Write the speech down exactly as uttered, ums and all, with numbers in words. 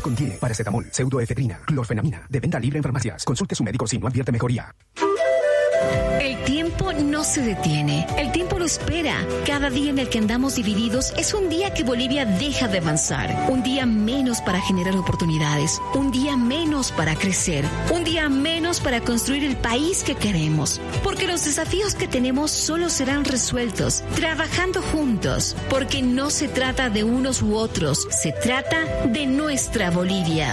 Contiene paracetamol, pseudoefedrina, clorfenamina. De venta libre en farmacias. Consulte a su médico si no advierte mejoría. El tiempo no se detiene, el tiempo lo espera. Cada día en el que andamos divididos es un día que Bolivia deja de avanzar, un día menos para generar oportunidades, un día menos para crecer, un día menos para construir el país que queremos. Porque los desafíos que tenemos solo serán resueltos trabajando juntos, porque no se trata de unos u otros, se trata de nuestra Bolivia.